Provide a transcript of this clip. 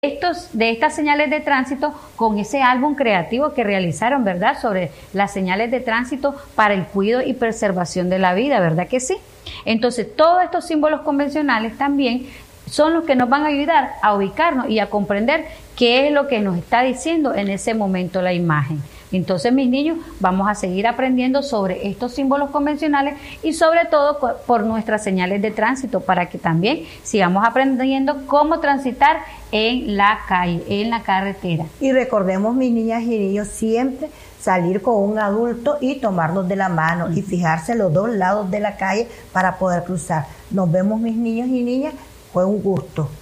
de estas señales de tránsito con ese álbum creativo que realizaron, ¿verdad? Sobre las señales de tránsito para el cuidado y preservación de la vida, ¿verdad que sí? Entonces, todos estos símbolos convencionales también son los que nos van a ayudar a ubicarnos y a comprender qué es lo que nos está diciendo en ese momento la imagen. Entonces, mis niños, vamos a seguir aprendiendo sobre estos símbolos convencionales y sobre todo por nuestras señales de tránsito, para que también sigamos aprendiendo cómo transitar en la calle, en la carretera. Y recordemos, mis niñas y niños, siempre salir con un adulto y tomarnos de la mano y fijarse los dos lados de la calle para poder cruzar. Nos vemos, mis niños y niñas, fue un gusto.